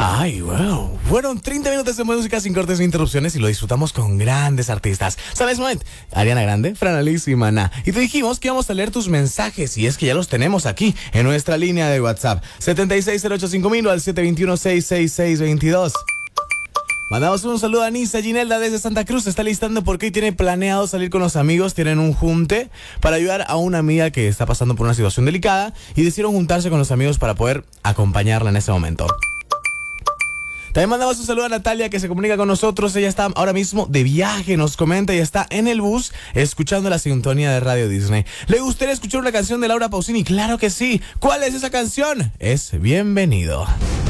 Ay, wow. Fueron 30 minutos de música sin cortes ni interrupciones y lo disfrutamos con grandes artistas. ¿Sabes, moment? Ariana Grande, Fran Alice y Maná. Y te dijimos que íbamos a leer tus mensajes y es que ya los tenemos aquí en nuestra línea de WhatsApp. 76085000 o al 721-66622. Mandamos un saludo a Nisa Ginelda desde Santa Cruz. Se está listando porque hoy tiene planeado salir con los amigos. Tienen un junte para ayudar a una amiga que está pasando por una situación delicada y decidieron juntarse con los amigos para poder acompañarla en ese momento. También mandamos un saludo a Natalia que se comunica con nosotros. Ella está ahora mismo de viaje, nos comenta y está en el bus escuchando la sintonía de Radio Disney. ¿Le gustaría escuchar una canción de Laura Pausini? Claro que sí. ¿Cuál es esa canción? Es Bienvenido.